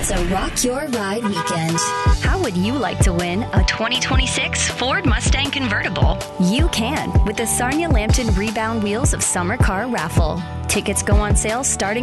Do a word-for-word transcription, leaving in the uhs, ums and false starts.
It's a Rock Your Ride weekend. How would you like to win a twenty twenty-six Ford Mustang convertible? You can with the Sarnia Lambton Rebound Wheels of Summer Car Raffle. Tickets go on sale starting